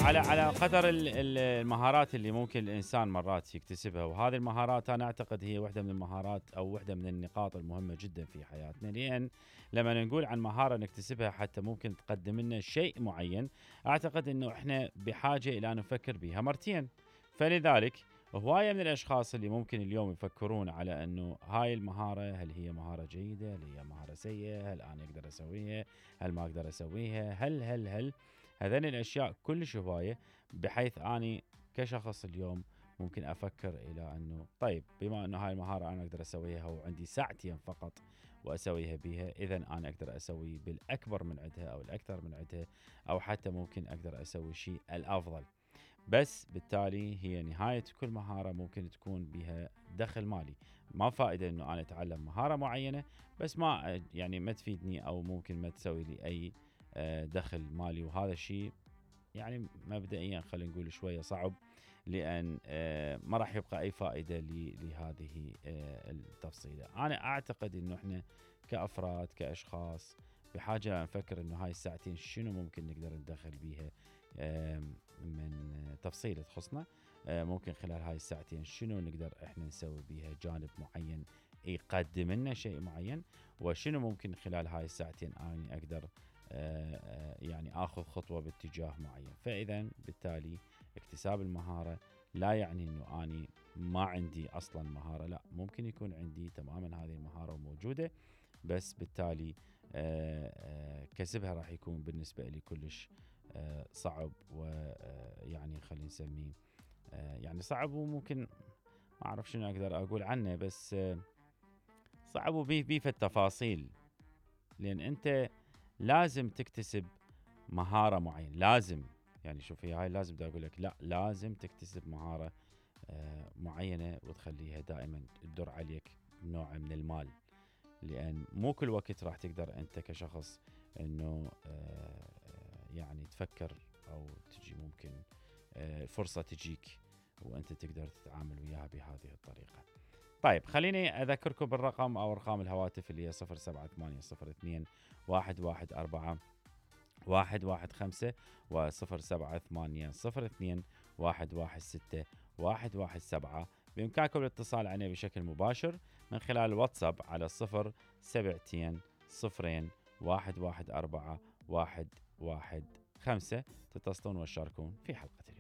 على قدر المهارات اللي ممكن الإنسان مرات يكتسبها، وهذه المهارات أنا أعتقد هي واحدة من المهارات أو واحدة من النقاط المهمة جدا في حياتنا، لأن لما نقول عن مهارة نكتسبها حتى ممكن تقدم لنا شيء معين، أعتقد أنه إحنا بحاجة إلى أن نفكر بها مرتين. فلذلك هواية من الأشخاص اللي ممكن اليوم يفكرون على أنه هاي المهارة هل هي مهارة جيدة، هل هي مهارة سيئة، هل أنا أقدر أسويها، هل ما أقدر أسويها، هل هذين الأشياء كلش هواية، بحيث أني كشخص اليوم ممكن أفكر إلى أنه طيب بما أنه هاي المهارة أنا أقدر أسويها وعندي ساعتين فقط وأسويها بها، إذا أنا أقدر أسوي بالأكبر من عندها أو الأكثر من عندها، أو حتى ممكن أقدر أسوي شيء الأفضل. بس بالتالي هي نهاية كل مهارة ممكن تكون بها دخل مالي. ما فائدة أنه أنا أتعلم مهارة معينة بس ما يعني ما تفيدني أو ممكن ما تسوي لي أي دخل مالي، وهذا الشيء يعني مبدئيا خلينا نقول شوية صعب، لأن ما راح يبقى أي فائدة لهذه التفصيلة. أنا أعتقد أنه إحنا كأفراد كأشخاص بحاجة نفكر أنه هاي الساعتين شنو ممكن نقدر ندخل بيها من تفصيلة تخصنا. ممكن خلال هاي الساعتين شنو نقدر إحنا نسوي بيها جانب معين يقدم لنا شيء معين، وشنو ممكن خلال هاي الساعتين أنا أقدر يعني آخذ خطوة باتجاه معين. فإذا بالتالي اكتساب المهارة لا يعني أنه أني ما عندي أصلا مهارة، لا، ممكن يكون عندي تماما هذه المهارة موجودة، بس بالتالي كسبها راح يكون بالنسبة لي كلش صعب، ويعني خلينا نسميه يعني صعب، وممكن ما أعرف شنو أقدر أقول عنه، بس صعب وبيه في التفاصيل، لأن أنت لازم تكتسب مهارة معينة. لازم يعني شوف هي هاي لازم بدي أقول لك لا، لازم تكتسب مهارة معينة وتخليها دائما تدر عليك نوع من المال، لأن مو كل وقت راح تقدر أنت كشخص أنه يعني تفكر أو تجي ممكن فرصة تجيك وأنت تقدر تتعامل وياها بهذه الطريقة. طيب خليني أذكركم بالرقم أو أرقام الهواتف اللي هي 07802 114 115 و07802 116 117. بإمكانكم الاتصال عليه بشكل مباشر من خلال الواتساب على 072 0 114 115. تتصلون وتشاركون في حلقة